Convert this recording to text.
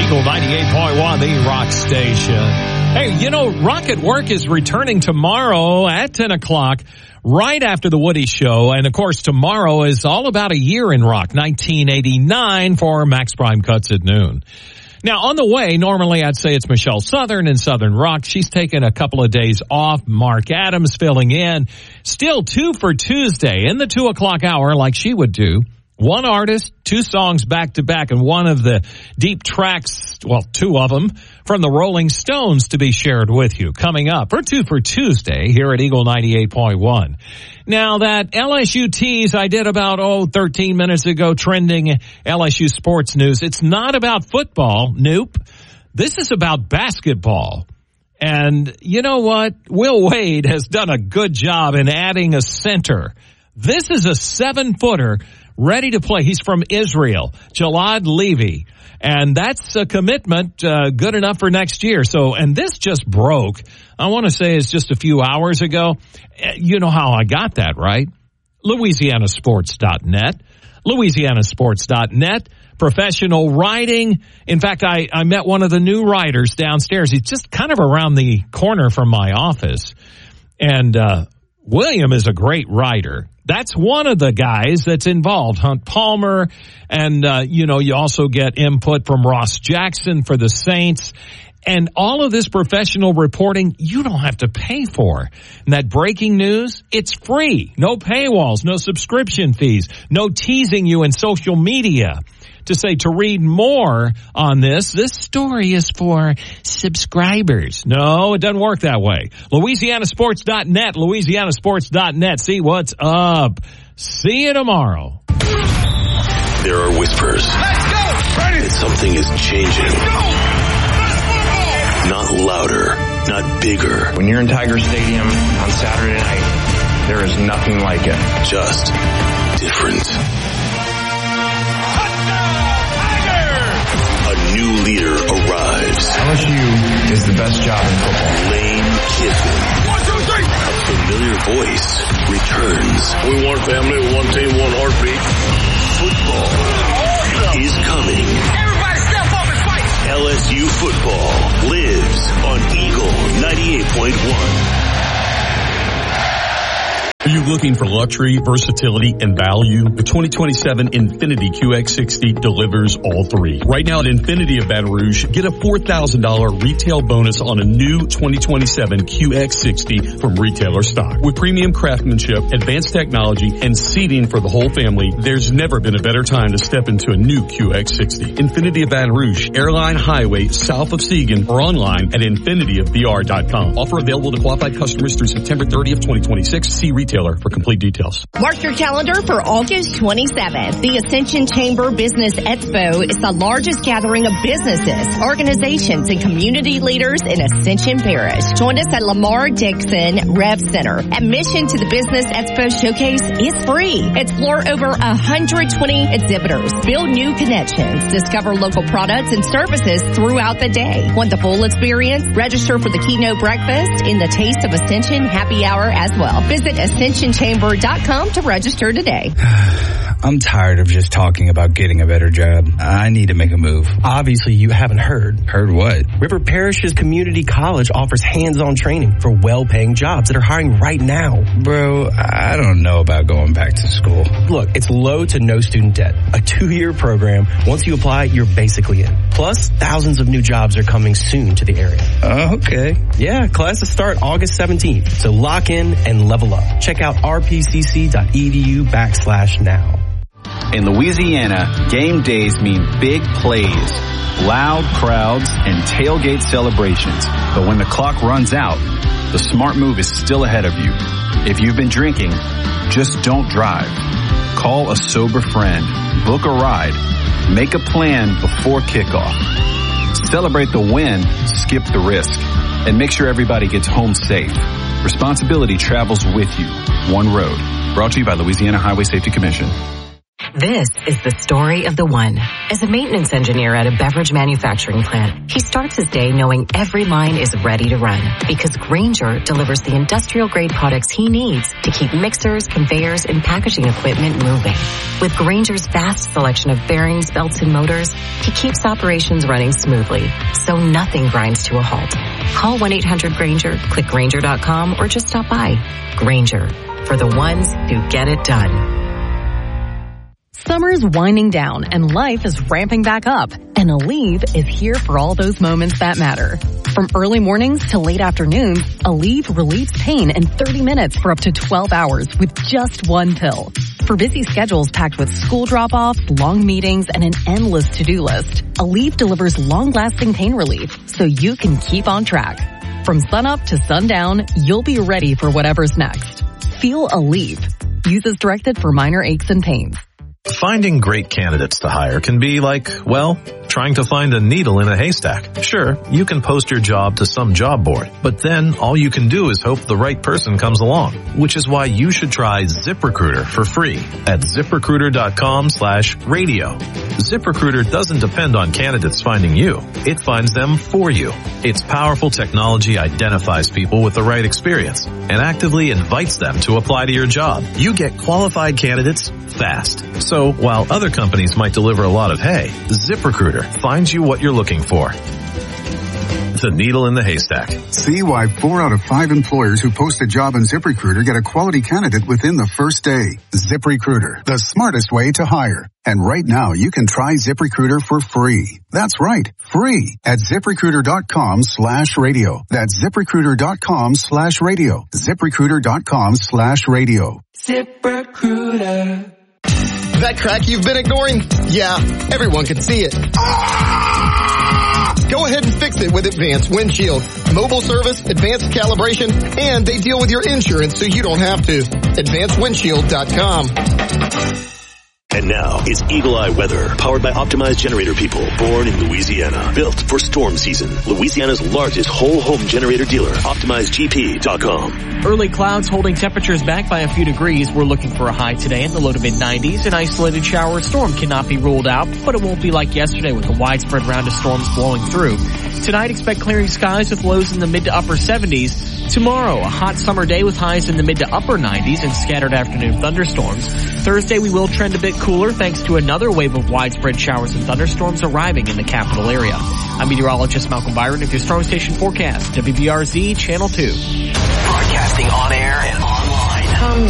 Eagle 98.1, the rock station. Hey, you know, Rock at Work is returning tomorrow at 10 o'clock, right after the Woody Show. And, of course, tomorrow is all about a year in rock, 1989 for Max Prime Cuts at noon. Now, on the way, normally I'd say it's Michelle Southern in Southern Rock. She's taken a couple of days off. Mark Adams filling in. Still 2 for Tuesday in the 2 o'clock hour like she would do. One artist, 2 songs back to back, and one of the deep tracks, well, 2 of them, from the Rolling Stones to be shared with you. Coming up for 2 for Tuesday here at Eagle 98.1. Now, that LSU tease I did about, 13 minutes ago, trending LSU sports news, it's not about football. Nope. This is about basketball. And you know what? Will Wade has done a good job in adding a center. This is a 7-footer ready to play. He's from Israel, Jalad Levy. And that's a commitment good enough for next year. So, and this just broke. I want to say it's just a few hours ago. You know how I got that, right? LouisianaSports.net. LouisianaSports.net. Professional writing. In fact, I met one of the new writers downstairs. He's just kind of around the corner from my office. And William is a great writer. That's one of the guys that's involved, Hunt Palmer. And, you also get input from Ross Jackson for the Saints. And all of this professional reporting, you don't have to pay for. And that breaking news, it's free. No paywalls, no subscription fees, no teasing you in social media to say to read more on this story is for subscribers. No, it doesn't work that way. LouisianaSports.net, LouisianaSports.net. See what's up. See you tomorrow. There are whispers. Let's go! Ready! That something is changing. Let's go! Not louder, not bigger. When you're in Tiger Stadium on Saturday night, there is nothing like it. Just different. A new leader arrives. LSU is the best job in football. Lane Kiffin. 1, 2, 3. A familiar voice returns. We one family, one team, one heartbeat. Football is coming. Everybody step up and fight. LSU football lives on Eagle 98.1. Are you looking for luxury, versatility, and value? The 2027 Infiniti QX60 delivers all three. Right now at Infiniti of Baton Rouge, get a $4,000 retail bonus on a new 2027 QX60 from retailer stock. With premium craftsmanship, advanced technology, and seating for the whole family, there's never been a better time to step into a new QX60. Infiniti of Baton Rouge, Airline Highway, south of Seagan, or online at infinityofbr.com. Offer available to qualified customers through September 30th, 2026. See retailer for complete details. Mark your calendar for August 27th. The Ascension Chamber Business Expo is the largest gathering of businesses, organizations, and community leaders in Ascension Parish. Join us at Lamar Dixon Rev Center. Admission to the Business Expo Showcase is free. Explore over 120 exhibitors. Build new connections. Discover local products and services throughout the day. Want the full experience? Register for the keynote breakfast in the Taste of Ascension happy hour as well. Visit AscensionChamber.com to register today. I'm tired of just talking about getting a better job. I need to make a move. Obviously, you haven't heard. Heard what? River Parish's community college offers hands-on training for well-paying jobs that are hiring right now. Bro, I don't know about going back to school. Look, it's low to no student debt. A 2-year program. Once you apply, you're basically in. Plus, thousands of new jobs are coming soon to the area. Okay. Yeah, classes start August 17th. So lock in and level up. Check out rpcc.edu/now. In Louisiana, game days mean big plays, loud crowds, and tailgate celebrations. But when the clock runs out, the smart move is still ahead of you. If you've been drinking, just don't drive. Call a sober friend, book a ride, make a plan before kickoff. Celebrate the win, skip the risk, and make sure everybody gets home safe. Responsibility travels with you. One road. Brought to you by Louisiana Highway Safety Commission. This is the story of the one. As a maintenance engineer at a beverage manufacturing plant, he starts his day knowing every line is ready to run because Grainger delivers the industrial-grade products he needs to keep mixers, conveyors, and packaging equipment moving. With Grainger's vast selection of bearings, belts, and motors, he keeps operations running smoothly, so nothing grinds to a halt. Call 1-800-GRAINGER, click Grainger.com, or just stop by. Grainger, for the ones who get it done. Summer's winding down and life is ramping back up, and Aleve is here for all those moments that matter. From early mornings to late afternoons, Aleve relieves pain in 30 minutes for up to 12 hours with just one pill. For busy schedules packed with school drop-offs, long meetings, and an endless to-do list, Aleve delivers long-lasting pain relief so you can keep on track. From sunup to sundown, you'll be ready for whatever's next. Feel Aleve. Use as directed for minor aches and pains. Finding great candidates to hire can be like, well, trying to find a needle in a haystack. Sure, you can post your job to some job board, but then all you can do is hope the right person comes along, which is why you should try ZipRecruiter for free at ZipRecruiter.com/radio. ZipRecruiter doesn't depend on candidates finding you. It finds them for you. Its powerful technology identifies people with the right experience and actively invites them to apply to your job. You get qualified candidates fast. So while other companies might deliver a lot of hay, ZipRecruiter finds you what you're looking for. The needle in the haystack. See why 4 out of 5 employers who post a job on ZipRecruiter get a quality candidate within the first day. ZipRecruiter, the smartest way to hire. And right now you can try ZipRecruiter for free. That's right, free at ZipRecruiter.com/radio. That's ZipRecruiter.com/radio. ZipRecruiter.com/radio. ZipRecruiter. That crack you've been ignoring? Yeah, everyone can see it. Go ahead and fix it with Advanced Windshield. Mobile service, advanced calibration, and they deal with your insurance so you don't have to. AdvancedWindshield.com. And now it's Eagle Eye weather, powered by Optimized Generator People, born in Louisiana, built for storm season. Louisiana's largest whole home generator dealer, OptimizedGP.com. Early clouds holding temperatures back by a few degrees. We're looking for a high today in the low to mid 90s. An isolated shower or storm cannot be ruled out, but it won't be like yesterday with a widespread round of storms blowing through. Tonight, expect clearing skies with lows in the mid to upper 70s. Tomorrow, a hot summer day with highs in the mid to upper 90s and scattered afternoon thunderstorms. Thursday, we will trend a bit cooler thanks to another wave of widespread showers and thunderstorms arriving in the capital area. I'm meteorologist Malcolm Byron with your Storm Station forecast, WBRZ Channel 2. Broadcasting on air and online.